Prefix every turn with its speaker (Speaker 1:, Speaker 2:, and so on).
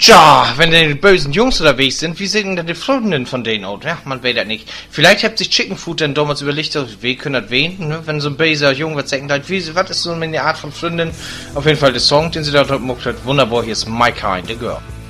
Speaker 1: Tja, wenn die bösen Jungs unterwegs sind, wie sehen denn die Freundinnen von denen aus? Ja, man weiß das nicht. Vielleicht hat sich Chickenfood dann damals überlegt, wie können das wen, ne? Wenn so ein böser Junge was sagen, was ist so eine Art von Freundin? Auf jeden Fall der Song, den sie da gemacht hat, wunderbar, hier ist My Kind, the Girl.